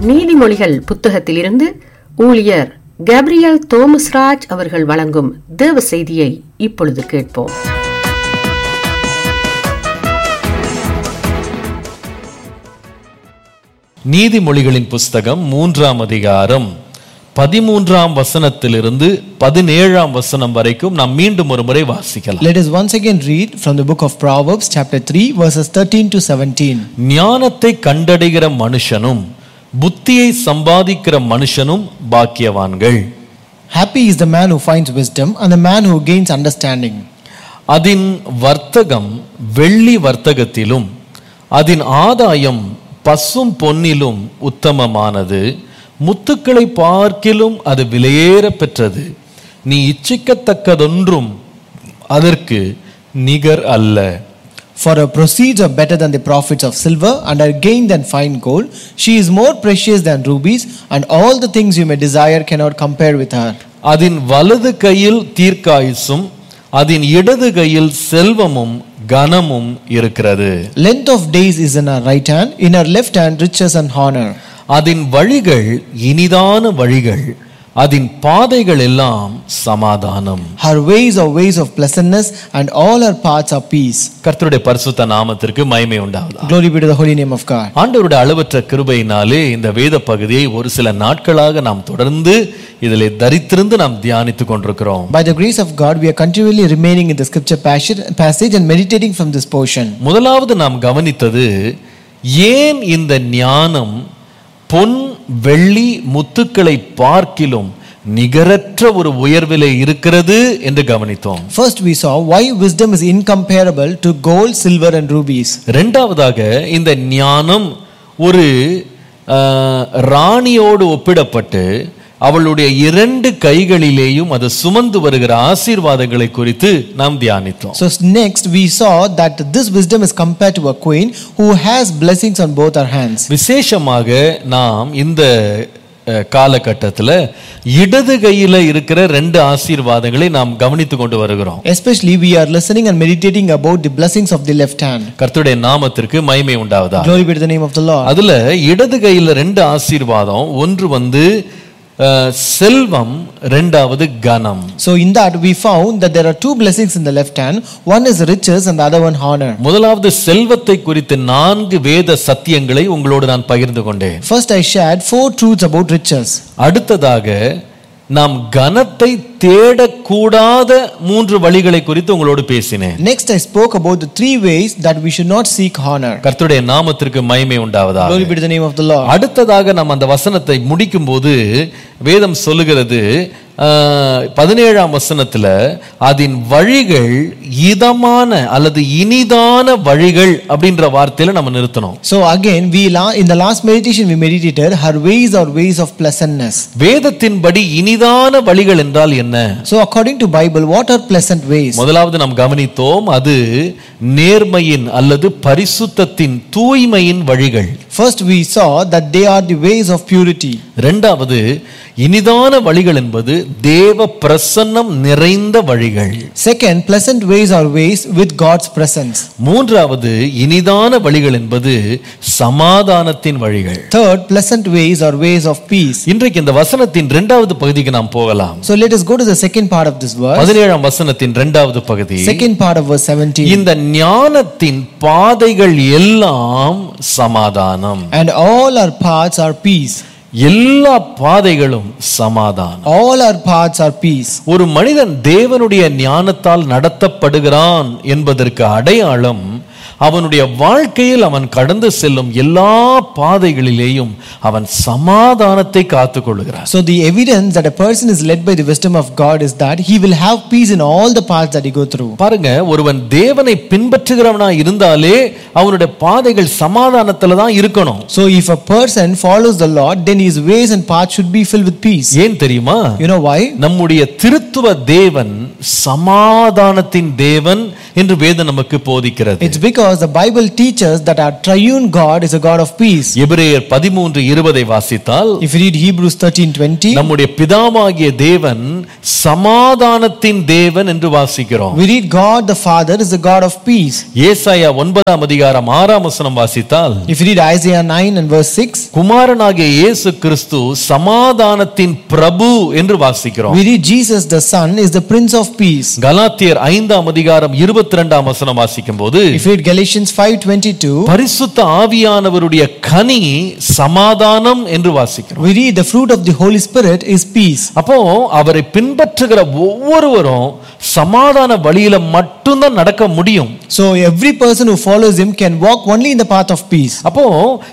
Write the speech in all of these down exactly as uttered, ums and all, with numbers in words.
நீதிமொழிகள் புத்தகத்திலிருந்து ஊழியர் கேப்ரியல் தோமஸ்ராஜ் அவர்கள் வழங்கும் தேவ செய்தியை இப்பொழுது கேட்போம். நீதிமொழிகளின் புஸ்தகம் மூன்றாம் அதிகாரம் பதிமூன்றாம் வசனத்திலிருந்து பதினேழாம் வசனம் வரைக்கும் நாம் மீண்டும் ஒரு முறை வாசிக்கலாம். Let us once again read from the book of Proverbs chapter three verses thirteen to seventeen. ஞானத்தை கண்டடைகிற மனுஷனும் புத்தியை சம்பாதிக்கிற மனுஷனும் பாக்கியவான்கள். Happy is the man who finds wisdom and the man who gains understanding. அதின் வர்த்தகம் வெள்ளி வர்த்தகத்திலும் அதின் ஆதாயம் பசும் பொன்னிலும் உத்தமமானது. முத்துக்களை பார்க்கிலும் அது விலையேற பெற்றது. நீ இச்சிக்கத்தக்கதொன்றும் அதற்கு நிகர் அல்ல. For her proceeds are better than the profits of silver, and her gain than fine gold. She is more precious than rubies, and all the things you may desire cannot compare with her. அதின் வலது கையில் தீர்க்காயுசும் அதின் இடது கையில் செல்வமும் கனமும் இருக்கிறது. Length of days is in her right hand, in her left hand riches and honor. அதின் வழிகள் இனிதான வழிகள், அதின் பாதைகள் எல்லாம் சமாதானம். Her ways are ways of pleasantness, and all her paths are peace. கர்த்தருடைய பரிசுத்த நாமத்திற்கு மகிமை உண்டாவதாக. Glory be to the holy name of God. ஆண்டவருடைய அளவற்ற கிருபையினாலே இந்த வேத பகுதியை ஒரு சில நாட்களாக நாம் தொடர்ந்து இதிலே தரித்திருந்து நாம் தியானித்துக் கொண்டிருக்கிறோம். By the grace of God, we are continually remaining in the scripture passage and meditating from this portion. முதலாவது நாம் கவனித்தது, ஏன் இந்த ஞானம் பொன் வெள்ளி முத்துக்களை பார்க்கிலும் நிகரற்ற ஒரு உயர்விலே இருக்கிறது என்று கவனித்தோம். First we saw why wisdom is incomparable to gold, silver and rubies. இரண்டாவதாக இந்த ஞானம் ஒரு ராணியோடு ஒப்பிடப்பட்டு அவளுடைய இரண்டு கைகளிலேயும் அது சுமந்து வருகிற ஆசீர்வாதங்களை குறித்து நாம் தியானித்தோம். So next we saw that this wisdom is compared to a queen who has blessings on both her hands. விசேஷமாக நாம் இந்த காலகட்டத்தில் இடது கையில இருக்கிற ரெண்டு ஆசீர்வாதங்களை நாம் கவனித்துக் கொண்டு வருகிறோம். Especially we are listening and meditating about the blessings of the left hand. கர்த்தருடைய நாமத்திற்கு மகிமை உண்டாவதாக. Glory be to the name of the Lord. அதுல இடது கையில ரெண்டு ஆசீர்வாதம், ஒன்று வந்து செல்வம், இரண்டாவது கனம். So in that we found that there are two blessings in the left hand. One is riches and the other one honor. முதலாவது செல்வத்தை குறித்து நான்கு வேத சத்தியங்களை உங்களோடு நான் பகிர்ந்து கொண்டேன். First I shared four truths about riches. அடுத்ததாக நாம் கனத்தை தேடக்கூடாத மூன்று வழிகளை குறித்து உங்களோடு பேசினேன். Next I spoke about the three ways that we should not seek honor. கர்த்தருடைய நாமத்திற்கு மகிமை உண்டாவதாக. Glory be to the name of the Lord. அடுத்ததாக நாம் அந்த வசனத்தை முடிக்கும்போது வேதம் சொல்லுகிறது, பதினேழாம் வசனத்துல அதின் வழிகள் இதமான அல்லது இனிதான வழிகள் அப்படின்ற வார்த்தையில நம்ம நிறுத்தணும். So again we in the last meditation we meditated her ways are ways of pleasantness. வேதத்தின்படி இனிதான வழிகள் என்றால் என்ன? So according to Bible, what are pleasant ways? முதலாவது நாம் கவனித்தோம், அது நேர்மையின் அல்லது பரிசுத்தத்தின் தூய்மையின் வழிகள். First we saw that they are the ways of purity. இரண்டாவது இனிதான வழிகள் என்பது தேவ பிரசன்னம் நிறைந்த வழிகள். Second, pleasant ways are ways with God's presence. மூன்றாவது இனிதான வழிகள் என்பது சமாதானத்தின் வழிகள். Third, pleasant ways are ways of peace. இன்றைக்கு இந்த வசனத்தின் இரண்டாவது பகுதிக்கு நாம் போகலாம். So let us go to the second part of this verse. பதினேழாம் வசனத்தின் இரண்டாவது பகுதி. Second part of verse seventeen. இந்த ஞானத்தின் பாதைகள் எல்லாம் சமாதானம். And all our paths are peace. எல்லா பாதைகளும் சமாதானம். All our paths are peace. ஒரு மனிதன் தேவனுடைய ஞானத்தால் நடத்தப்படுகிறான் என்பதற்கு அடையாளம் அவனுடைய வாழ்க்கையில் அவன் கடந்து செல்லும் எல்லா பாதைகளிலேயும் அவன் சமாதானத்தை காத்துக் கொள்கிறான். So the evidence that a person is led by the wisdom of God is that he will have peace in all the paths that he go through. பாருங்க, ஒருவன் தேவனை பின்பற்றுகிறவனா இருந்தாலே அவனுடைய பாதைகள் சமாதானத்துல தான் இருக்கணும். So if a person follows the Lord, then his ways and paths should be filled with peace. ஏன் தெரியுமா? You know why? நம்முடைய திருத்துவ தேவன் சமாதானத்தின் தேவன் என்று வேதம் நமக்கு போதிக்கிறது. It's because the Bible teaches that our triune God is a God of peace. எபிரேயர் பதிமூன்று இருபதை வாசித்தால், If you read Hebrews thirteen twenty, நம்முடைய பிதாவாகிய தேவன் சமாதானத்தின் தேவன் என்று வாசிக்கிறோம். we read God the Father is the God of peace. ஏசாயா ஒன்பதாம் அதிகாரம் ஆறாம் வசனம் வாசித்தால், If you read Isaiah nine and verse six, குமாரனாகிய இயேசு கிறிஸ்து சமாதானத்தின் பிரபு என்று வாசிக்கிறோம். we read Jesus the Son is the Prince of Peace. கலாத்தியர் ஐந்தாம் அதிகாரம் இருபத்தி இரண்டாம் வசனம் வாசிக்கும் போது, If you read Galatians five twenty-two, பரிசுத்த ஆவியானவருடைய கனி சமாதானம் என்று வாசிக்கிறோம். we read the fruit of the Holy Spirit is peace. அப்போ அவரை பின்பற்றுகிற ஒவ்வொருவரும் சமாதான வழியில மட்டும்தான் நடக்க முடியும். So every person who follows him can walk only in the path of peace. அப்போ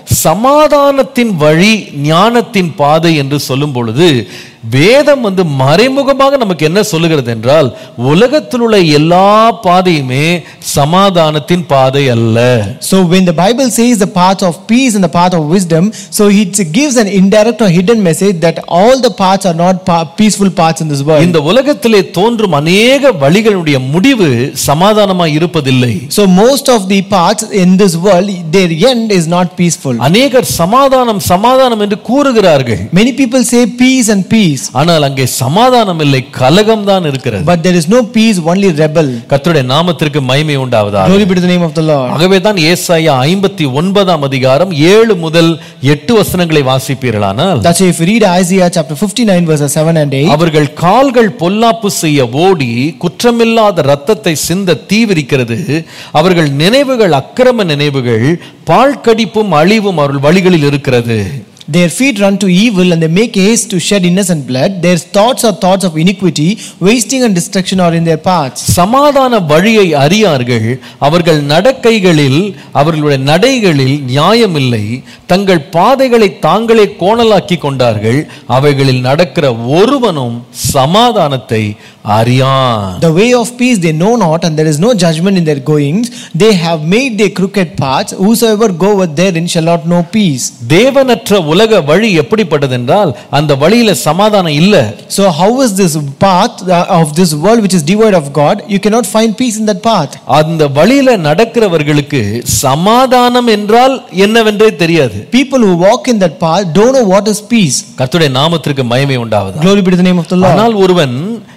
சமாதானத்தின் வழி ஞானத்தின் பாதை என்று சொல்லும் பொழுது வேதம் வந்து மறைமுகமாக நமக்கு என்ன சொல்லுகிறது என்றால், உலகத்தில் உள்ள எல்லா பாதையுமே சமாதானத்தின் பாதை அல்ல. So when the Bible says the path of peace and the path of wisdom, so it gives an indirect or hidden message that all the paths are not pa- peaceful paths in this world. இந்த உலகத்திலே தோன்றும் அநேக வழிகளுடைய முடிவு சமாதானமாய் இருப்பதில்லை. So most of the paths in this world, their end is not peaceful. அநேகர் சமாதானம் சமாதானம் என்று கூறுகிறார்கள். Many people say peace and peace, ஆனால் அங்கே சமாதானம் இல்லை, கலகம் தான் இருக்கிறது. but there is no peace, only rebel. கர்த்தருடைய நாமத்திற்கு மகிமை உண்டாவதாக. Glory be to the name of the Lord. ஆகவே தான் ஏசாயா ஐம்பத்தி ஒன்பதாம் அதிகாரம் ஏழு முதல் எட்டு வசனங்களை வாசிப்பீர்களானால், That's why if you read Isaiah chapter fifty-nine verses seven and eight, அவர்கள் கால்கள் பொல்லாப்பு செய்ய ஓடி குற்றமில்லாத இரத்தத்தை சிந்த தீவிரிக்கிறது. அவர்கள் நினைவுகள் அக்கிரம நினைவுகள், பாழ்கடிப்பும் அழிவும் அவர்கள் வழிகளில் இருக்கிறது. their feet run to evil and they make haste to shed innocent blood. Their thoughts are thoughts of iniquity, wasting and destruction are in their paths. சமாதான வழியை அறியார்கள். அவர்கள் நடக்கைகளில் அவர்களுடைய நடைகளில் நியாயம் இல்லை. தங்கள் பாதைகளை தாங்களே கோணலாக்கி கொண்டார்கள். அவைகளில் நடக்கிற ஒருவனும் சமாதானத்தை அறியான். The way of peace they know not, and there is no judgment in their goings. They have made their crooked paths. Whosoever goeth therein shall not know peace. தேவனற்ற உலக வழி எப்படிப்பட்டது என்றால், அந்த வழியில சமாதானம் இல்ல. So how is this path of this world which is devoid of God? You cannot find peace in that path. அந்த வழியில நடக்கிறவர்களுக்கு சமாதானம் என்றால் என்னவென்றே தெரியாது. People who walk in that path don't know what is peace. கர்த்தருடைய நாமத்திற்கு மகிமை உண்டாவதாக. Glory be to the name of the Lord. ஆனால் ஒருவன்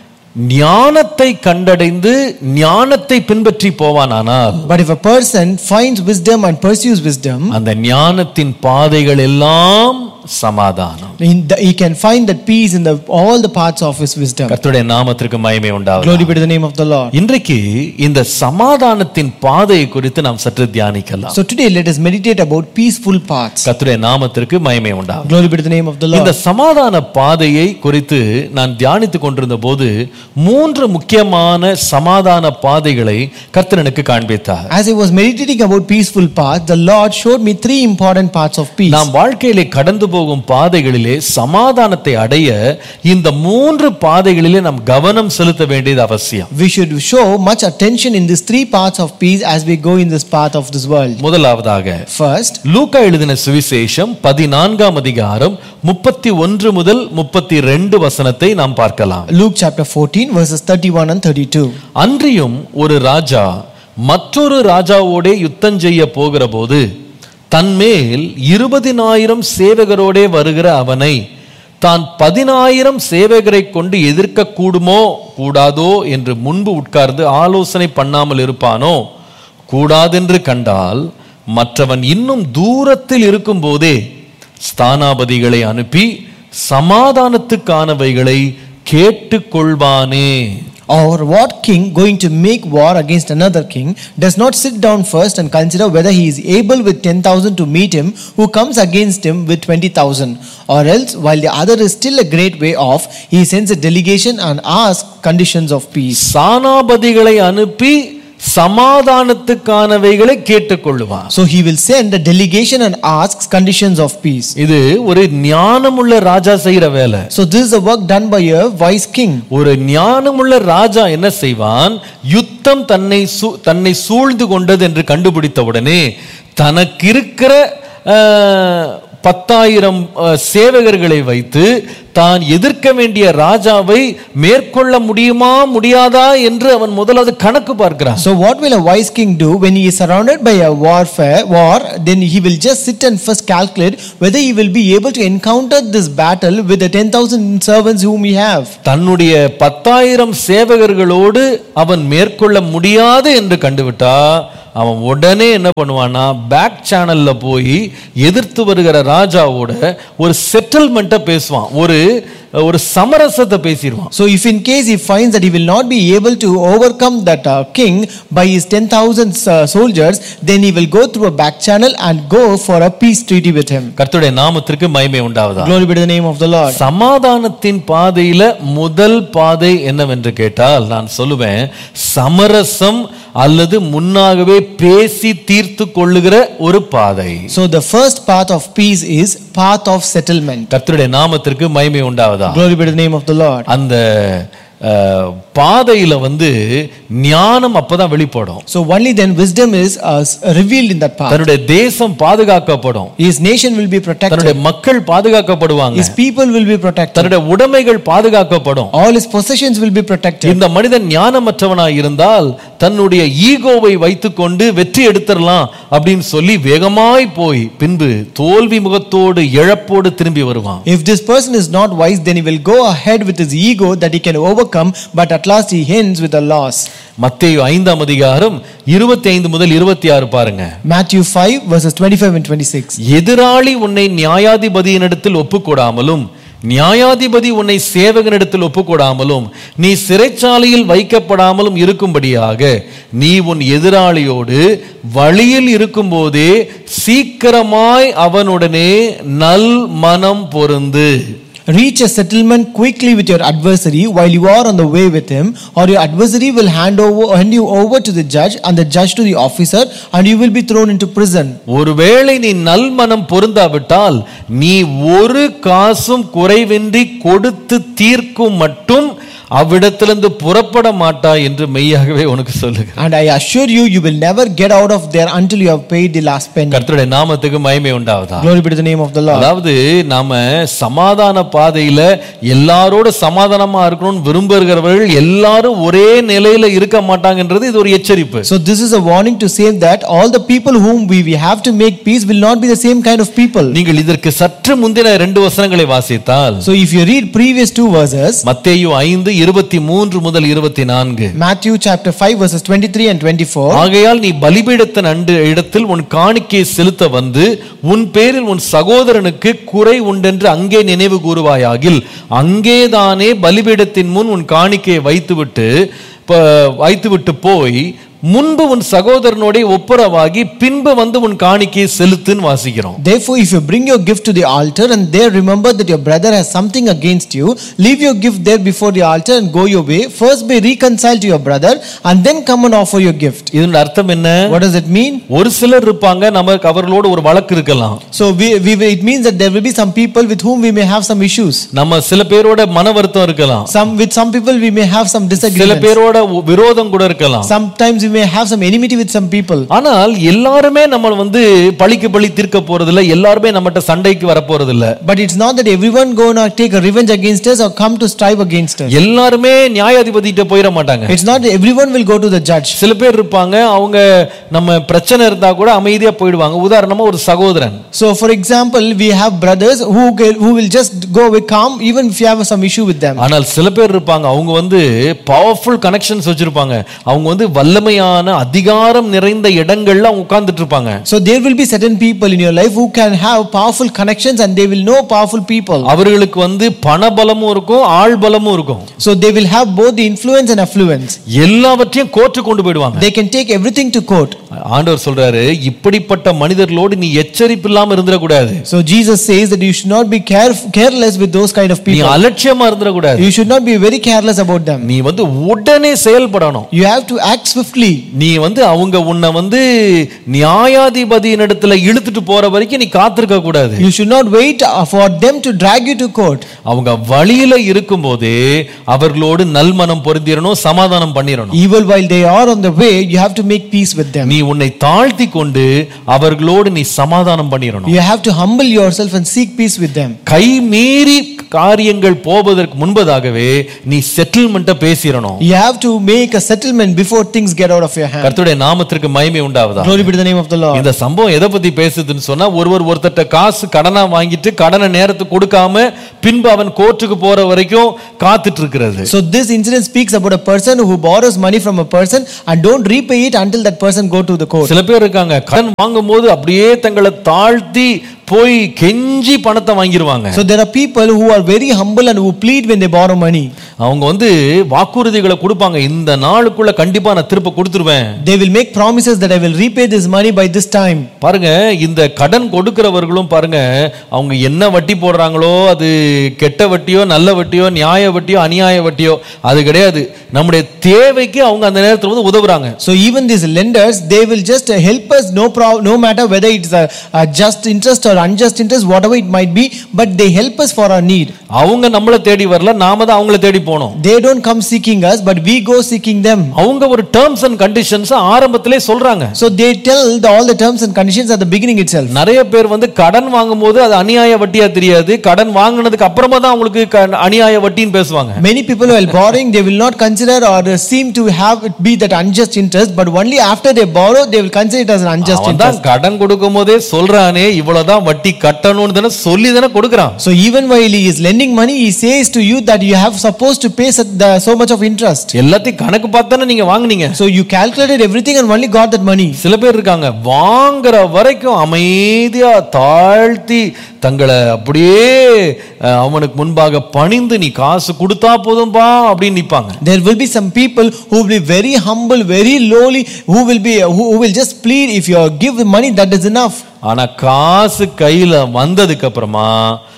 ஞானத்தை கண்டடைந்து ஞானத்தை பின்பற்றி போவானானால், But if a person finds wisdom and pursues wisdom, அந்த ஞானத்தின் பாதைகள் எல்லாம் சமாதானம். in the, he can find that peace in the all the paths of his wisdom. கர்த்தருடைய நாமத்திற்கு மகிமை உண்டாவதாக. Glory be to the name of the Lord. இன்றைக்கு இந்த சமாதானத்தின் பாதையை குறித்து நாம் சற்று தியானிக்கலாம். So today let us meditate about peaceful paths. கர்த்தருடைய நாமத்திற்கு மகிமை உண்டாவதாக. Glory be to the name of the இந்த Lord. சமாதான பாதையை குறித்து நான் தியானித்துக் கொண்டிருந்த போது மூன்று முக்கியமான சமாதான பாதைகளை கர்த்தர் எனக்கு காண்பித்தார். As I was meditating about peaceful paths, the Lord showed me three important paths of peace. நாம் வாழ்க்கையிலே கடந்து போகும் பாதைகளிலே சமாதானத்தை அடைய இந்த மூன்று பாதைகளிலே நாம் கவனம் செலுத்த வேண்டியது அவசியம். We should show much attention in these three paths of peace as we go in this path of this world. முதலாவதாக First, லூக்கா எழுதின சுவிசேஷம் பதினான்காம் அதிகாரம் முப்பத்தி ஒன்று முதல் முப்பத்தி இரண்டு வசனத்தை நாம் பார்க்கலாம். Luke chapter fourteen verses thirty-one and thirty-two. அன்றியும் ஒரு ராஜா மற்றொரு ராஜாவோடே யுத்தம் செய்ய போகிற போது தன்மேல் இருபதினாயிரம் சேவகரோடே வருகிற அவனை தான் பதினாயிரம் சேவகரை கொண்டு எதிர்க்க கூடுமோ கூடாதோ என்று முன்பு உட்கார்ந்து ஆலோசனை பண்ணாமல் இருப்பானோ? கூடாதென்று கண்டால் மற்றவன் இன்னும் தூரத்தில் இருக்கும் போதே ஸ்தானாபதிகளை அனுப்பி சமாதானத்துக்கானவைகளை கேட்டுக்கொள்வானே. Or what king going to make war against another king does not sit down first and consider whether he is able with ten thousand to meet him who comes against him with twenty thousand? Or else, while the other is still a great way off, he sends a delegation and asks conditions of peace. ஸ்தானாபதிகளை அனுப்பி சமாதானத்துக்கானவைகளை கேட்டுக்கொள்வான். So he will send a delegation and asks conditions of peace. இது ஒரு ஞானமுள்ள ராஜா செய்யற வேலை. So this is the work done by a wise king. ஒரு ஞானமுள்ள ராஜா என்ன செய்வான்? யுத்தம் தன்னை தன்னை சூழ்ந்து கொண்டது என்று கண்டுபிடித்த உடனே தனக்கு இருக்கிற பத்தாயிரம் அஹ், சேவகர்களை வைத்து தான் எதிர்க்க வேண்டிய ராஜாவை மேற்கொள்ள முடியுமா முடியாதா என்று அவன் முதலாவது கணக்கு பார்க்கிறான். So what will a wise king do when he is surrounded by a warfare war? Then he will just sit and first calculate whether he will be able to encounter this battle with the ten thousand servants whom he have. தன்னுடைய பத்தாயிரம் சேவகர்களோடு அவன் மேற்கொள்ள முடியாது என்று கண்டுவிட்டா அவன் உடனே என்ன பண்ணுவான்னா பேக் சேனல்ல போய் எதிர்த்து வருகிற ராஜாவோட ஒரு செட்டில்மெண்ட்டை பேசுவான், ஒரு ஒரு சமரசத்தை பேசிடுவான். So if in case he finds that he will not be able to overcome that uh, king by his ten thousand uh, soldiers, then he will go through a back channel and go for a peace treaty with him. கர்த்தருடைய நாமத்திற்கு மகிமை உண்டாவதாக. Glory be to the name of the Lord. சமாதானத்தின் பாதையில முதல் பாதை என்னவென்று கேட்டால் நான் சொல்லுவேன் சமரசம் அல்லது முன்னாகவே பேசி தீர்த்து கொள்ளுகிற ஒரு பாதை. So the first path of peace is path of settlement. கர்த்தருடைய நாமத்திற்கு மகிமை உண்டாவதாக. Glory be to the name of the Lord. அந்த பாதையில வந்து ஞானம் அப்பதான் வெளிப்படும். So only then wisdom is uh, revealed in that path. தன்னுடைய தேசம் பாதுகாக்கப்படும். His nation will be protected. தன்னுடைய மக்கள் பாதுகாக்கப்படுவாங்க. His people will be protected. தன்னுடைய உடைமைகள் பாதுகாக்கப்படும். All his possessions will be protected. இந்த மனிதன் ஞானமற்றவனாய் இருந்தால் தன்னுடைய ஈகோவை வைத்துக்கொண்டு வெற்றி எடுத்துறலாம் அப்படின்னு சொல்லி வேகமாய் போய் பின்பு தோல்வி முகத்தோடு இழப்போடு திரும்பி வருவான். If this person is not wise, then he will go ahead with his ego that he can overcome, but at last he ends with a loss. மத்தேயு ஐந்தாம் அதிகாரம் இருபத்தி ஐந்து முதல் இருபத்தி ஆறு பாருங்க. Matthew five verses twenty-five and twenty-six. எதிராளி உன்னை நியாயாதிபதியினிடத்தில் ஒப்புக்கொடாமலும் நியாயாதிபதி உன்னை சேவகனிடத்தில் ஒப்புக்கொடாமலும் நீ சிறைச்சாலையில் வைக்கப்படாமலும் இருக்கும்படியாக நீ உன் எதிராளியோடு வழியில் இருக்கும்போதே சீக்கிரமாய் அவனுடனே நல் மனம் பொருந்து. Reach a settlement quickly with your adversary while you are on the way with him, or your adversary will hand over hand you over to the judge and the judge to the officer, and you will be thrown into prison. ஒருவேளை நீ நல் மனம் பொருந்தாவிட்டால் நீ ஒரு காசும் குறைவின்றி கொடுத்து தீர்க்கும் மட்டும் அவ்விடத்திலிருந்து புறப்பட மாட்டாய் என்று மெய்யாகவே உனக்கு சொல்லுகிறேன். And I assure you, you will never get out of there until you have paid the last penny. கர்த்தருடைய நாமத்துக்கு மகிமை உண்டாவதாக. Glory be to the name of the Lord. அதாவது நாம சமாதான பாதையில எல்லாரோட சமாதானமா இருக்கணும்னு விரும்புகிறவர்கள் எல்லாரும் ஒரே நிலையில இருக்க மாட்டாங்கன்றது இது ஒரு எச்சரிப்பு. So this is a warning to say that all the people whom we, we have to make peace will not be the same kind of people. நீங்கள் இதற்கு சற்று முந்தின ரெண்டு வசனங்களை வாசித்தால், So if you read previous two verses, மத்தேயு ஐந்து இருபத்தி மூன்று முதல் இருபத்தி நான்கு, Matthew chapter five verses twenty-three and twenty-four. ஆகையால் நீ பலிபீடத்தின் அண்டு இடத்தில் உன் காணிக்கையை செலுத்த வந்து உன் பேரில் உன் சகோதரனுக்கு குறை உண்டென்று அங்கே நினைவு கூறுவாயாகில் அங்கேதானே பலிபீடத்தின் முன் உன் காணிக்கையை வைத்துவிட்டு வைத்துவிட்டு போய் முன்பு உன் சகோதரனோட ஒப்புரவாகி பின்பு வந்து உன் காணிக்கையை செலுத்துன்னு வாசிக்கிறோம். Therefore if you bring your gift to the altar and there remember that your brother has something against you, leave your gift there before the altar and go your way. First be reconciled to your brother and then come and offer your gift. இதன் அர்த்தம் என்ன? What does it mean? ஒரு சிலர் இருப்பாங்க, நமக்கு அவர்களோட ஒரு வழக்கு இருக்கலாம். So we, we it means that there will be some people with whom we may have some issues. நம்ம சில பேரோட மன வருத்தம் இருக்கலாம். Some with some people we may have some disagreements. சில பேரோட விரோதம் கூட இருக்கலாம். Sometimes we may have some enmity with some people. ஆனால் எல்லாரும் நம்ம வந்து பழிக்கு பழி தீர்க்க போறதில்ல, எல்லாரும் நம்மட்ட சண்டைக்கு வர போறதில்ல. But it's not that everyone going to take a revenge against us or come to strive against us. எல்லாரும் நியாயாதிபதிட்ட போயிர மாட்டாங்க. It's not that everyone will go to the judge. சில பேர் இருப்பாங்க, அவங்க நம்ம பிரச்சனை இருந்தா கூட அமைதியா போயிடுவாங்க. உதாரணமா ஒரு சகோதரன். So for example we have brothers who who will just go away calm even if you have some issue with them. ஆனால் சில பேர் இருப்பாங்க, அவங்க வந்து பவர்ஃபுல் கனெக்ஷன்ஸ் வச்சிருப்பாங்க. அவங்க வந்து வல்லமையான அதிகாரம் நிறைந்த இடங்கள்ல அவங்க உட்கார்ந்துட்டு இருப்பாங்க. So there will be certain people in your life who can have powerful connections and they will know powerful people. அவர்களுக்கு வந்து பணபலமும் இருக்கும், ஆள் பலமும் இருக்கும். So they will have both the influence and affluence. எல்லாவற்றையும் கோர்ட்டுக்கு கொண்டு போய்டுவாங்க. They can take everything to court. ஆண்டவர் சொல்றாரு, இப்படிப்பட்ட மனிதர்களோடு நீ எச்சரிப்பு இல்லாம இருந்திர கூடாது. So Jesus says that you should not be caref- careless with those kind of people. நீ அலட்சியமா இருந்திர கூடாது. You should not be very careless about them. நீ வந்து உடனே செயல்படணும். You have to act swiftly. quickly. நீ வந்து அவங்க உன்னை வந்து நியாயாதிபதியின் இடத்துல இழுத்துட்டு போற வரைக்கும் நீ காத்திருக்க கூடாது. You should not wait for them to drag you to court. அவங்க வழியில இருக்கும்போதே அவர்களோடு நல்மனம் பொருந்திரணும், சமாதானம் பண்ணிரணும். Even while they are on the way, you have to make peace with them. நீ உன்னை தாழ்த்தி கொண்டு அவர்களோடு நீ சமாதானம் பண்ணிரணும். You have to humble yourself and seek peace with them. கை மீறி காரியங்கள் போவதற்கு முன்பதாகவே நீ செட்டில்மென்ட்ட பேசிரணும். You have to make a settlement before things get out of your hand. கர்த்தருடைய நாமத்திற்கு மகிமை உண்டாவதாக. Glory be to the name of the Lord. இந்த சம்பவம் எதை பத்தி பேசுதுன்னு சொன்னா, ஒருவர் ஒருத்தட்ட காசு கடனா வாங்கிட்டு கடனை நேரத்துக்கு கொடுக்காம பின்பு அவன் கோர்ட்டுக்கு போற வரைக்கும் காத்துட்டு இருக்கிறது. So this incident speaks about a person who borrows money from a person and don't repay it until that person go to the court. சில பேர் இருக்காங்க, கடன் வாங்கும்போது அப்படியே தங்களை தாழ்த்தி போய் கெஞ்சி பணத்தை வாங்கிடுவாங்க. So there are people who are very humble and who plead when they borrow money. அவங்க வந்து வாக்குறுதிகளை கொடுப்பாங்க, இந்த நாளுக்குள்ள கண்டிப்பா நான் திருப்ப கொடுத்துருவேன். They will make promises that I will repay this money by this time. பாருங்க, இந்த கடன் கொடுக்கிறவர்களும் பாருங்க, அவங்க என்ன வட்டி போடுறாங்களோ அது கெட்ட வட்டியோ நல்ல வட்டியோ நியாய வட்டியோ அநியாய வட்டியோ அது கிடையாது. நம்முடைய தேவைக்கு அவங்க அந்த நேரத்துல வந்து உதவுறாங்க. So even these lenders, they will just help us no pro- no matter whether it's a, a just interest or unjust interest, whatever it might be, but they help us for our need. அவங்க நம்மள தேடி வரல, நாம தான் அவங்கள தேடி போறோம். They don't come seeking us, but we go seeking them. அவங்க ஒரு terms and conditions ஆரம்பத்திலே சொல்றாங்க. So they tell the, all the terms and conditions at the beginning itself. நிறைய பேர் வந்து கடன் வாங்கும்போது அது அநியாய வட்டியா தெரியாது, கடன் வாங்குனதுக்கு அப்புறமா தான் உங்களுக்கு அநியாய வட்டின்னு பேசுவாங்க. Many people while borrowing, they will not consider or seem to have it be that unjust interest, but only after they borrow they will consider it as an unjust interest. அவன் கடன் கொடுக்கும்போதே சொல்றானே இவ்வளவுதான் வட்டி கட்டணும்னு தான சொல்லி தான கொடுக்கறான். So even while he is lending money, he says to you that you have supposed to pay the, so much of interest. எல்லாத்தையும் கணக்கு பார்த்தானே நீங்க வாங்குனீங்க. So you calculated everything and only got that money. சில பேர் இருக்காங்க, வாங்குற வரைக்கும் அமைதியா தாழ்த்தி தங்களை அப்படியே அவனுக்கு முன்பாக பணிந்து நீ காசு கொடுத்தா போதும்பா அப்படின்னு நிப்பாங்க. There will be some people who will be very humble, very lowly, who will be who, who will just plead, if you give the money that is enough. ஆனா காசு கையில வந்ததுக்கு அப்புறமா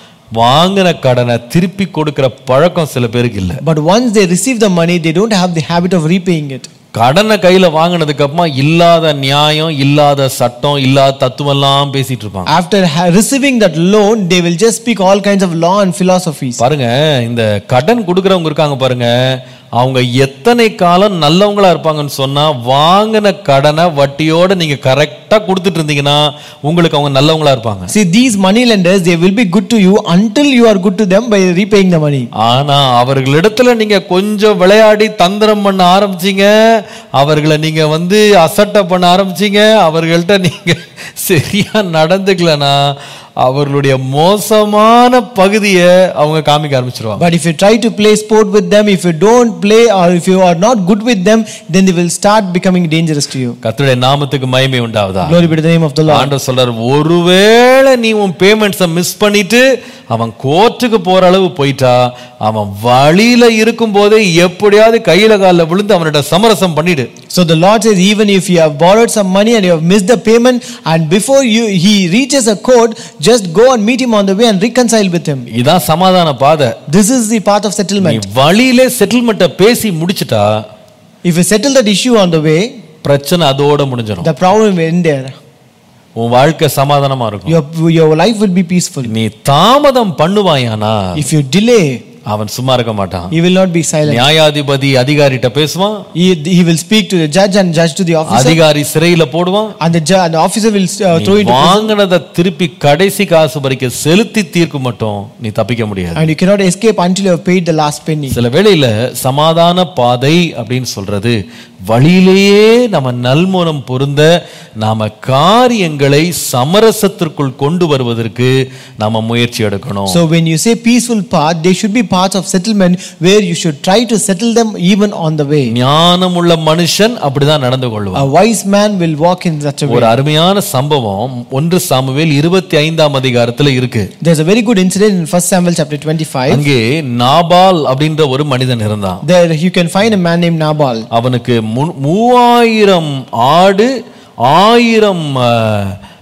வாங்கின கடனை திருப்பி கொடுக்கிற பழக்கம் சில பேருக்கு இல்ல. But once they receive the money, they don't have the habit of repaying it. கடனை கையில வாங்கினதுக்கு அப்புறமா இல்லாத நியாயம், இல்லாத சட்டம், இல்லாத தத்துவம் எல்லாம் பேசிட்டு இருப்பாங்க. After receiving that loan, they will just speak all kinds of law and philosophies. பாருங்க, இந்த கடன் கொடுக்கறவங்க இருக்காங்க பாருங்க, அவங்க எத்தனை காலம் நல்லவங்களா இருப்பாங்கன்னு சொன்னா, வாங்கின கடனை வட்டியோட நீங்க கரெக்டா கொடுத்துட்டு இருந்தீங்கன்னா உங்களுக்கு அவங்க நல்லவங்களா இருப்பாங்க. See, these money lenders, they will be good to you until you are good to them by repaying the money. ஆனா அவர்களிடத்துல நீங்க கொஞ்சம் விளையாடி தந்திரம் பண்ண ஆரம்பிச்சீங்க, அவர்களை நீங்க வந்து அசட்டை பண்ண ஆரம்பிச்சீங்க, அவர்கள்ட்ட நீங்க சரியா நடந்துக்கலனா அவர்களுடைய மோசமான பகுதியை அவங்க காமிக்க ஆரம்பிச்சிருவாங்க. But if you try to play sport with them, if you don't play or if you are not good with them, then they will start becoming dangerous to you. கர்த்தருடைய நாமத்துக்கு மகிமை உண்டாவதா. Glory be to the name of the Lord. ஆண்டவர் சொல்றார், ஒருவேளை நீ உன் பேமெண்ட்ஸை miss பண்ணிட்டு அவன் கோர்ட்டுக்கு போற அளவு போயிட்டா, அவன் வழியில இருக்கும் போதே எப்படியாவது கையில கால விழுந்து அவனோட சமரசம் பண்ணிடு. So the Lord says, even if you have borrowed some money and you have missed the payment, and before you he reaches a court, just go and meet him on the way and reconcile with him. இதான் சமாதான பாதை. This is the path of settlement. நீ வழியிலே செட்டில்மென்ட்ட பேசி முடிச்சிட்டா, if you settle that issue on the way, பிரச்சனை அதோட முடிஞ்சிரும். the problem will end there. உன் வாழ்க்கை சமாதானமா இருக்கும். Your your life will be peaceful. நீ தாமதம் பண்ணுவாயானா, If you delay, அவன் சும்மா இருக்க மாட்டான். he will not be silent. நியாயாதிபதி அதிகாரிட்ட பேசுவான், he, he will speak to the judge and judge to the officer. அதிகாரி சிறையில போடுவான், and the judge and the officer will uh, throw into prison. வாங்குனத திருப்பி கடைசி காசு வரைக்கும் செலுத்தி தீர்க்க மட்டும் நீ தப்பிக்க முடியாது. And you cannot escape until you have paid the last penny. சில வேளையில சமாதான பாதை அப்படின்னு சொல்றது வழியிலேயே நம்ம நல்மனம் பொருந்த நாம காரியங்களை சமரசத்திற்குள் கொண்டு வருவதற்கு நாம முயற்சி எடுக்கணும். So when you say peaceful path, they should be paths of settlement where you should try to settle them even on the way. ஞானமுள்ள மனுஷன் அப்படிதான் நடந்து கொள்வான். A wise man will walk in such a way. ஒரு அருமையான சம்பவம் ஒன்று Samuel இருபத்தி ஐந்தாம் அதிகாரத்துல இருக்கு. There's a very good incident in First Samuel chapter twenty-five. அங்கே நாபால் அப்படின்ற ஒரு மனிதன் இருந்தான். There you can find a man named Nabal. அவனுக்கு மூவாயிரம் ஆடு, ஆயிரம்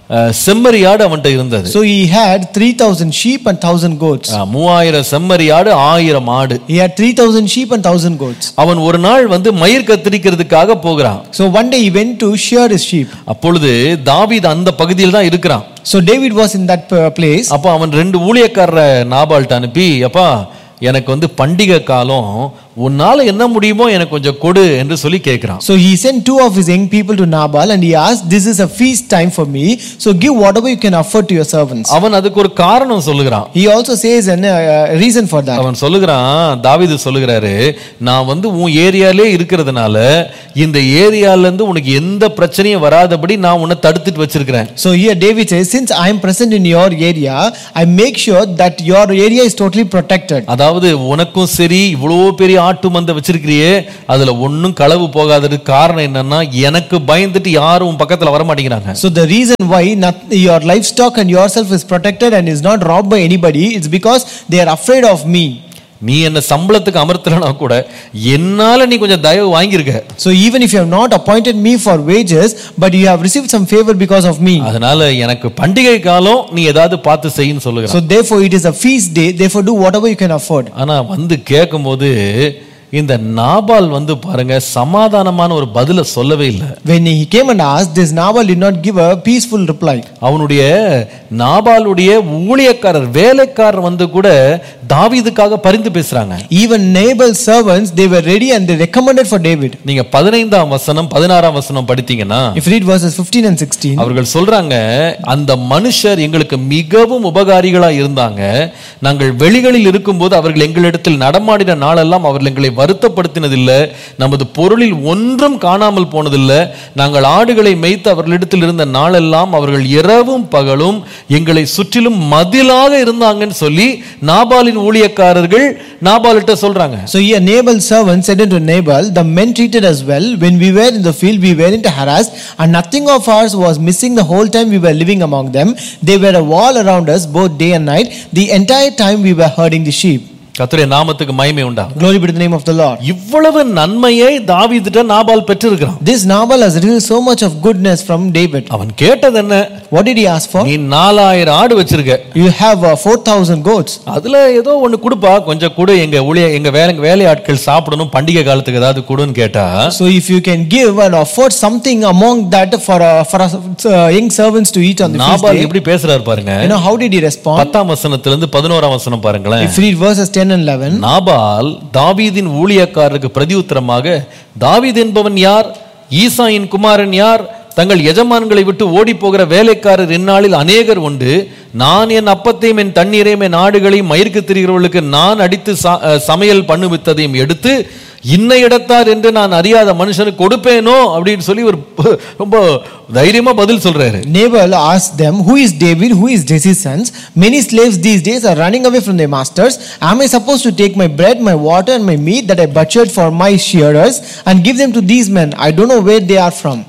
செம்மறியாடு அவன்கிட்ட இருந்தது. So he had three thousand sheep and one thousand goats. மூவாயிரம் செம்மறியாடு, ஆயிரம் ஆடு. He had three thousand sheep and one thousand goats. அவன் ஒரு நாள் வந்து மயிர் கத்தரிக்கிறதுக்காக போகிறான். So one day he went to shear his sheep. அப்பொழுது தாவீது அந்த பகுதியில் தான் இருக்கிறான். So David was in that place. அப்ப அவன் ரெண்டு ஊழியக்காரரை நாபால்ட்ட அனுப்பி, அப்பா எனக்கு வந்து பண்டிகை காலம், உன்னால என்ன முடியுமோ எனக்கு கொஞ்சம் கொடு என்று சொல்லி கேட்கிறான். So he sent two of his young people to Nabal and he asked, this is a feast time for me, so give whatever you can afford to your servants. அவன் அதுக்கு ஒரு காரணம் சொல்லுகிறான். He also says a uh, reason for that. அவன் சொல்லுகிறான், தாவீது சொல்லுகிறாரு, நான் வந்து உன் ஏரியாலே இருக்கிறதுனால இந்த ஏரியால இருந்து உனக்கு எந்த பிரச்சனையும் வராதபடி நான் உன்னை தடுத்துட்டு வச்சிருக்கிறேன். So here David says, since I am present in your area, I make sure that your area is totally protected. அதாவது உனக்கும் சரி இவ்வளவு பெரிய ஆட்டு மந்தை வச்சிருக்கிறியே, அதுல ஒன்னும் களவு போகாததுக்கு காரணம் என்னன்னா, எனக்கு பயந்துட்டு யாரும் பக்கத்துல வர மாட்டேங்கிறாங்க. So the reason why not, your livestock and yourself is protected and is not robbed by anybody, it's because they are afraid of me. நீ என்ன சம்பளத்துக்கு அமர்த்தலனா கூட என்னால நீ கொஞ்சம் தயவு வாங்கியிருக்க. So even if you have not appointed me for wages, but you have received some favor because of me. அதனால எனக்கு பண்டிகை காலம் நீ ஏதாவது பார்த்து செய்யின்னு சொல்லுகிறான். So therefore it is a feast day, therefore do whatever you can afford. ஆனா வந்து கேட்கும்போது இந்த நாபால் வந்து பாருங்க சமாதானமான ஒரு பதில சொல்லவே இல்லை. When he came and asked, this Nabal did not give a peaceful reply. அவனுடைய நாபாலுடைய ஊழியக்காரர் வேலைக்காரர் வந்து கூட தாவீதுக்காக பரிந்து பேசுறாங்க. Even Nabal's servants, they were ready and they recommended for David. நீங்க பதினைந்தாம் வசனம் பதினாறாம் வசனம் படித்தீங்கன்னா, if you read verses fifteen and sixteen, அவர்கள் சொல்றாங்க, அந்த மனுஷர் எங்களுக்கு மிகவும் உபகாரிகளா இருந்தாங்க. நாங்கள் வெளிகளில் இருக்கும்போது அவர்கள் எங்களிடத்தில் நடமாடின நாளெல்லாம் அவர்கள் எங்களை வருத்தப்படுத்தினதில்லை. நமது பொருளில் ஒன்றும் காணாமல் போனதில்லை. நாங்கள் ஆடுகளை மேய்த்து அவர்களிடத்தில் இருந்த நாளெல்லாம் அவர்கள் இரவும் பகலும் எங்களை சுற்றிலும் மதிலாக இருந்தாங்கன்னு சொல்லி நாபாலின் ஊழியக்காரர்கள் நாபால்கிட்ட சொல்றாங்க. So here Nabal's servant said unto Nabal, the men treated us well. When we were in the field, we weren't harassed, and nothing of ours was missing the whole time we were living among them. They were a wall around us both day and night, the entire time we were herding the sheep. கர்த்தருடைய நாமத்துக்கு மகிமை உண்டாகட்டும். Glory be to the name of the Lord. இவ்வளவு நன்மையை தாவீதுட்ட Nabal பெற்றிருக்கிறான். This Nabal has received so much of goodness from David. அவன் கேட்டது என்ன? What did he ask for? நீ நாலாயிரம் ஆடு வச்சிருக்க. You have uh, four thousand goats. அதுல ஏதோ ஒன்னு கொடுப்பா, கொஞ்சம் கொடு, எங்க ஊழிய எங்க வேலை வேலையாட்கள் சாப்பிடணும், பண்டிகை காலத்துக்கு ஏதாவது கொடுன்னு கேட்டா. So if you can give and afford something among that for uh, for uh, young servants to eat on the feast day. Nabal எப்படி பேசுறாரு பாருங்க. You know how did he respond? பத்தாம் வசனத்துல இருந்து பதினோராம் வசனம் பாருங்களேன். If you read verses ten and eleven, Nabal தாவீதின் ஊழியக்காரருக்கு பிரதியுத்தரமாக, தாவீது என்பவன் யார்? ஈசாயின் குமாரன் யார்? தங்கள் எஜமான்களை விட்டு ஓடி போகிற வேலைக்காரர் இந்நாளில் அநேகர் உண்டு. நான் என் அப்பத்தையும் என் தண்ணீரையும் என் ஆடுகளையும் மயிருக்கு திரிகிறவர்களுக்கு நான் அடித்து சமையல் பண்ணுவித்ததையும் எடுத்து இன்ன இடத்தார் என்று நான் அறியாத மனுஷனுக்கு கொடுப்பேனோ அப்படின்னு சொல்லி ஒரு ரொம்ப தைரியமா பதில் சொல்றாரு. Nabal asked them, who is David, who is Jesse's sons? Many slaves these days are running away from their masters. Am I supposed to take my bread, my water and my meat that I butchered for my shearers and give them to these men? I don't know where they are from.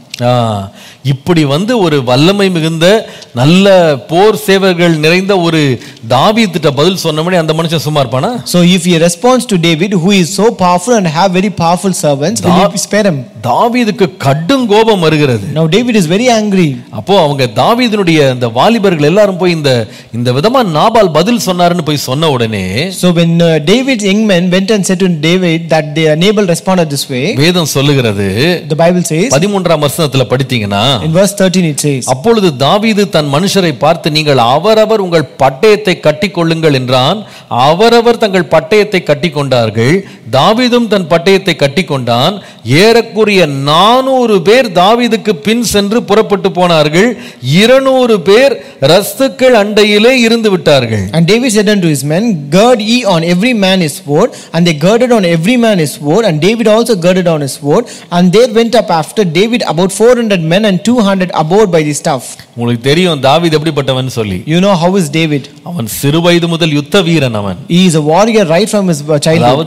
இப்படி வந்து ஒரு வல்லமை மிகுந்த நல்ல போர் சேவர்கள் நிறைந்த ஒரு தாவீதுட்ட பதில் சொன்னபடி அந்த மனுஷன் சும்மா இருப்பானா? So if he responds to David, who is so powerful and have very powerful servants, will he spare him? தாவீதுக்கு கடும் கோபம் வருகிறது. Now David is very angry. அப்போ அவங்க தாவீதினுடைய அந்த வாலிபர்கள் எல்லாரும் போய் இந்த இந்த விதமா நாபால் பதில் சொன்னாருன்னு போய் சொன்ன உடனே, so when uh, David's young men went and said to David that the Nabal responded this way, வேதம் சொல்லுகிறது, the Bible says பதிமூன்றாம் வசனத்துல படித்தீங்கன்னா, in verse thirteen it says, அப்பொழுது தாவீது தன் மனுஷரை பார்த்து, நீங்கள் அவரவர் உங்கள் பட்டயத்தை கட்டிக்கொள்ளுங்கள் என்றான். அவரவர் தங்கள் பட்டயத்தை கட்டிக்கொண்டார்கள். தாவீதும் தன் பட்டயத்தை கட்டிக்கொண்டான். ஏறக்குறைய நானூறு பேர் தாவீதுக்கு பின் சென்று புறப்பட்டு போனார்கள். இருநூறு பேர் ரஸ்துக்கள் அண்டையிலே இருந்து விட்டார்கள். And David said unto his men, gird ye on every man his sword. And they girded on every man his sword, and David also girded on his sword. And there went up after David about four hundred men and two hundred aboard by the staff. உங்களுக்கு தெரியும் தாவீது எப்படிப்பட்டவன் சொல்லி. You know how is David? அவன் சிறு வயது முதல் யுத்த வீரன். அவன் he is a warrior right from his childhood. அதாவது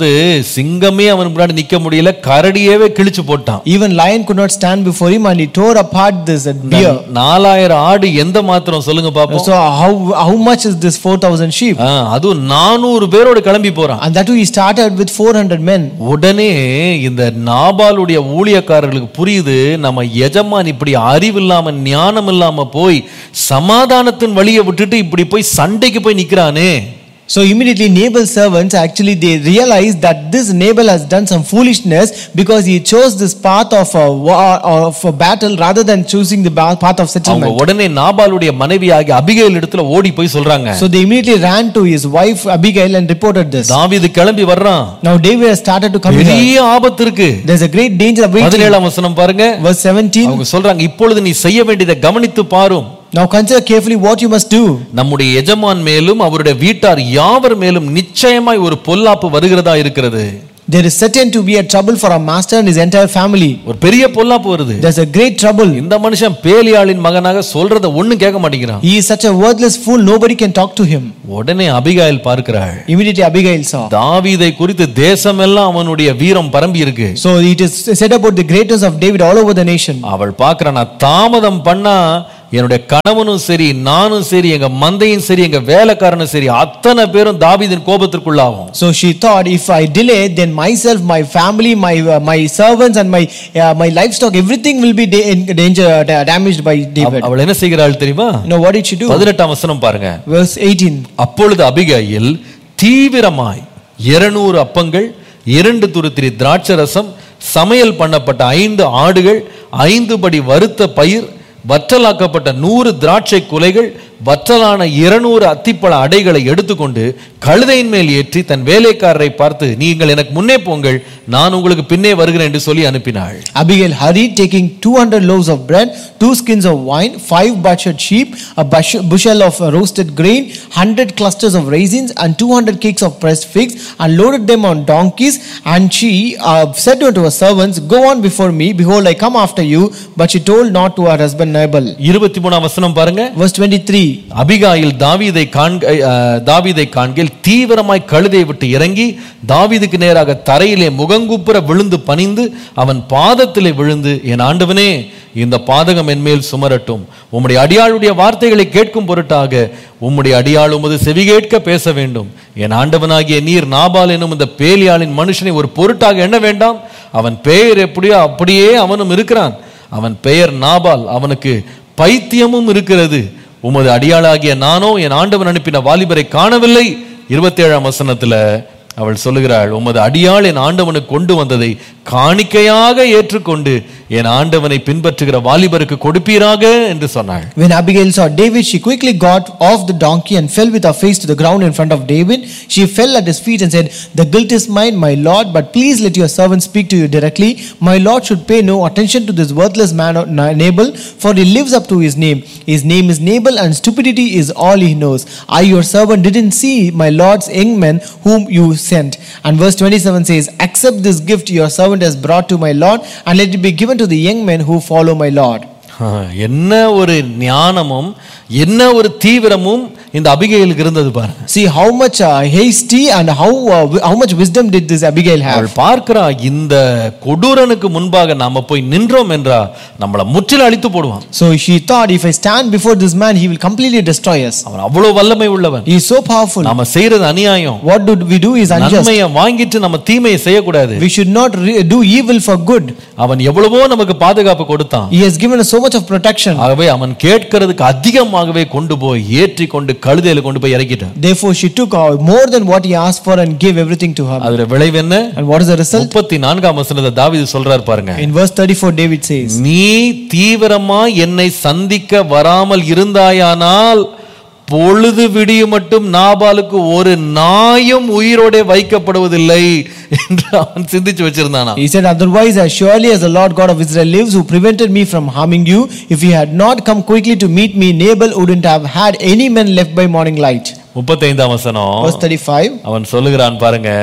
சிங்கமே அவன் முன்னாடி நிக்க முடியல, கரடியவே கிழிச்சு போட்டான். Even lion could not stand before him, and he tore apart this deer. நாலாயிரம் ஆடு எந்த மாத்திரம் சொல்லுங்க பாப்போம். So how how much is this four thousand sheep? அது நானூறு பேரோட கிளம்பி போறான். And that too he started with four hundred men. உடனே இந்த நாபாலுடைய ஊழியக்காரர்களுக்கு புரியுது, நம்ம எஜமான் இப்படி அறிவில்லாம ஞானம் இல்லாம போய் சமாதானத்தின் வழியை விட்டுட்டு இப்படி போய் சண்டைக்கு போய் நிக்கிறானே. So immediately Nabal's servants actually they realized that this Nabal has done some foolishness because he chose this path of a war of a battle rather than choosing the path of settlement. உடனே நாபாலுடைய மனைவியாகிய Abigail இடத்துல ஓடி போய் சொல்றாங்க. So they immediately ran to his wife Abigail and reported this. தாவீது கிளம்பி வர்றான். Now David has started to come here. பெரிய ஆபத்து இருக்கு. There's a great danger awaiting. பதினேழாம் வசனம் பாருங்க. Verse seventeen. அவங்க சொல்றாங்க, இப்பொழுது நீ செய்ய வேண்டியதை கவனித்து பாரும். Now consider carefully what you must do. நம்முடைய எஜமான் மேலும் அவருடைய வீட்டார் யாவர் மேலும் நிச்சயமாய் ஒரு பொல்லாப்பு வருகிறதா இருக்கிறது. There is certain to be a trouble for our master and his entire family. ஒரு பெரிய பொல்லாப்பு வருது. There's a great trouble. இந்த மனுஷன் பேலியாளின் மகனாக சொல்றத ஒண்ணும் கேட்க மாட்டேங்கிறான். He is such a worthless fool, nobody can talk to him. உடனே அபிகாயில் பார்க்கிறாள். Immediately Abigail saw. தாவீதை குறித்து தேசமெல்லாம் அவனுடைய வீரம் பரம்பி இருக்கு. So it is said about the greatness of David all over the nation. அவள் பார்க்கறானா, தாமதம் பண்ணா என்னுடைய கணவனும் சரி, நானும் சரி, எங்க மந்தையும் சரி, எங்க வேலைக்காரனும் சரி, அத்தனை பேரும் தாவீதின் கோபத்திற்குள்ளாகும். So she thought, if I delay, then myself, my family, my uh, my servants and my uh, my livestock, everything will be da- in danger uh, damaged by David. அவள் என்ன செய்கிறாள் தெரியுமா? Now what did she do? பதினெட்டாம் வசனம் பாருங்க. Verse eighteen. அப்பொழுது Abigail தீவிரமாய் இருநூறு அப்பங்கள், இரண்டு துருத்திரி திராட்சரசம், சமையல் பண்ணப்பட்ட ஐந்து ஆடுகள், ஐந்து படி வறுத்த பயிர், வற்றலாக்கப்பட்ட நூறு திராட்சை குலைகள், வற்றலான இருநூறு அத்திப்பழ அடைகளை எடுத்துக்கொண்டு கழுதையின் மேல் ஏற்றி தன் வேலைக்காரரை பார்த்து, நீங்கள் எனக்கு முன்னே போங்கள், நான் உங்களுக்கு பின்னே வருகிறேன் என்று சொல்லி அனுப்பினாள். Abigail hurried, taking two hundred loaves of bread, two skins of wine, five butchered sheep, a bushel of roasted grain, one hundred clusters of raisins, and two hundred cakes of pressed figs, and loaded them on donkeys. And she uh, said unto her servants, go on before me, behold, I come after you. But she told not to her husband Nabal. இருபத்தி மூன்றாம் வசனம் பாருங்க. Verse twenty-three. Abigail தாவீதை காண்க தாவீதை காண்கையில் தீவிரமாய் கழுதை விட்டு இறங்கி தாவீதுக்கு நேராக தரையிலே முகங்குப்புற விழுந்து பணிந்து அவன் பாதத்திலே விழுந்து, என் ஆண்டவனே, இந்த பாதகம் என்மேல் சுமரட்டும், உம்முடைய அடியாளுடைய வார்த்தைகளை கேட்கும் பொருட்டாக உம்முடைய அடியாள் உமது செவி கேட்க பேச வேண்டும். என் ஆண்டவனாகிய நீர் நாபால் எனும் இந்த பேலியாளின் மனுஷனை ஒரு பொருட்டாக எண்ண வேண்டாம். அவன் பெயர் எப்படியோ அப்படியே அவனும் இருக்கிறான். அவன் பெயர் நாபால், அவனுக்கு பைத்தியமும் இருக்கிறது. உமது அடியாளாகிய நானோ என் ஆண்டவன் அனுப்பின வாலிபரை காணவில்லை. இருபத்தி ஏழாம் வசனத்துல அவள் சொல்லுகிறாள், உமது அடியாள் என் ஆண்டவனுக்கு கொண்டு வந்ததை காணிக்கையாக ஏற்றுக்கொண்டு என் ஆண்டவனை பின்பற்றுகிற வாலிபருக்கு கொடுப்பீராக என்று சொன்னாள். When Abigail saw David, she quickly got off the donkey and fell with her face to the ground in front of David. She fell at his feet and said, the guilt is mine, my lord, but please let your servant speak to you directly. My lord should pay no attention to this worthless man Nabal, for he lives up to his name. His name is Nabal, and stupidity is all he knows. I, your servant, didn't see my lord's young men whom you sent. And verse twenty-seven says, accept this gift your servant has brought to my lord, and let it be given to the young men who follow my lord. என்ன ஒரு ஞானமும் என்ன ஒரு தீவிரமும் இந்த அபிகைலுக்கு இருந்தது பாருங்க. See how much uh, hasty and how uh, how much wisdom did this Abigail have. அவள் பார்க்கிறா, இந்த கொடூரனுக்கு முன்பாக நாம போய் நின்றோம் என்றா நம்மள முற்றிலும் அழித்து போடுவான். So she thought, if I stand before this man, he will completely destroy us. அவன் அவ்வளவு வல்லமை உள்ளவன். He is so powerful. நாம செய்யறது அநியாயம். What do we do is unjust. நன்மையை வாங்கிட்டு நம்ம தீமையை செய்யக்கூடாது. We should not re- do evil for good. அவன் எவ்வளவோ நமக்கு பாதுகாப்பு கொடுத்தான். He has given us so much of protection. ஆகவே அவன் கேட்கிறதுக்கு அதிகமாகவே கொண்டு போய் ஏற்றி கொண்டு கழுதையில கொண்டு போய் இறக்கிட்டான். Therefore she took uh, more than what he asked for and gave everything to her. அதோட விளைவு என்ன? And what is the result? முப்பத்தி நான்காம் வசனத்தை தாவீது சொல்றார் பாருங்க. In verse thirty-four David says, நீ தீவிரமா என்னை சந்திக்க வராமல் இருந்தாயானால் பொழுது விடிய மட்டும் நாபாலுக்கு ஒரு நாயும் உயிரோட வைக்கப்படுவதில்லை என்று அவன் சிந்திச்சு வச்சிருந்தானா. He said, otherwise as surely as the Lord God of Israel lives, who prevented me from harming you, if he had not come quickly to meet me, Nabal wouldn't have had any men left by morning light. முப்பத்தைந்தாம் வசனம். Verse thirty-five. அவன் சொல்லுகிறான் பாருங்க,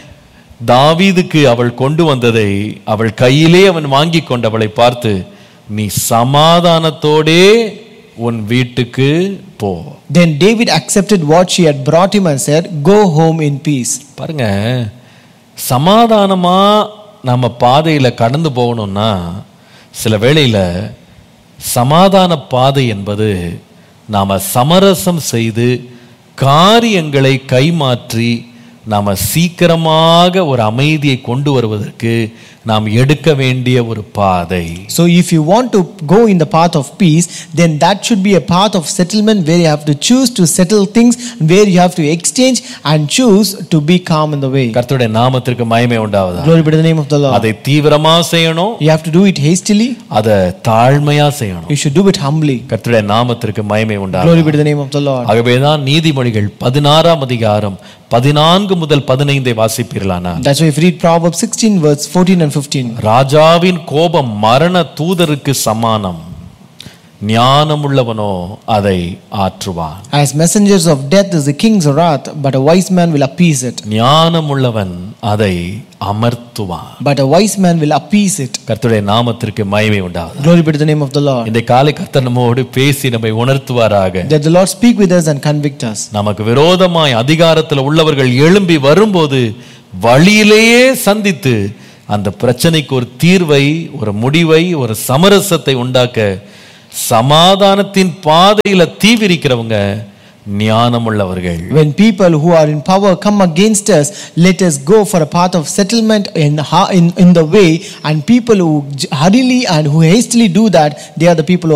தாவீதுக்கு அவள் கொண்டு வந்ததை அவள் கையிலே அவன் வாங்கி கொண்டவளை பார்த்து, நீ சமாதானத்தோடே உன் வீட்டுக்கு போ. Then David accepted what she had brought him and said, go home in peace. பாருங்க, சமாதானமா நம்ம பாதையில கடந்து போகணும்னா சில வேளையில சமாதான பாதை என்பது நாம சமரசம் செய்து காரியங்களை கைமாற்றி நாம சீக்கிரமாக ஒரு அமைதியை கொண்டு வருவதற்கு நாம் எடுக்க வேண்டிய ஒரு பாதை. So if you want to go in the path of peace, then that should be a path of settlement where you have to choose to settle things, where you have to exchange and choose to be calm in the way. கர்த்தருடைய நாமத்திற்கு மகிமை உண்டாவதாக. Glory be to the name of the Lord. அதை தீவிரமா செய்யணும். You have to do it hastily. அதை தாழ்மையா செய்யணும். You should do it humbly. கர்த்தருடைய நாமத்திற்கு மகிமை உண்டாவதாக. Glory be to the name of the Lord. ஆகவேதான் நீதிமொழிகள் பதினாறாம் அதிகாரம் பதினான்கு முதல் பதினைந்தை வாசிப்பீர்களானா. That's why if you read Proverbs sixteen verse fourteen and fifteen. ராஜாவின் கோபம் மரண தூதருக்கு சமானம், ஞானமுள்ளவனோ அதை ஆற்றுவான். As messengers of death is the king's wrath, but a wise man will appease it. ஞானமுள்ளவன் அதை அமர்த்துவான். But a wise man will appease it. கர்த்தருடைய நாமத்திற்கு மகிமை உண்டாவதாக. Glory be to the name of the Lord. இந்த காலை கர்த்தர் நம்மோடு பேசி நம்மை உணர்த்துவாராக. That the Lord speak with us and convict us. நமக்கு விரோதமாய் அதிகாரத்தில் உள்ளவர்கள் எழும்பி வரும்போது வழியிலேயே சந்தித்து அந்த பிரச்சனைக்கு ஒரு தீர்வை, ஒரு முடிவை, ஒரு சமரசத்தை உண்டாக்க சமாதானத்தின் பாதையில தீவிரிக்கிறவங்க ஞானமுள்ளவர்கள். When people who are in power come against us, let us go for a path of settlement in in, in the way, and people who hurriedly and who hastily do that, they are the people who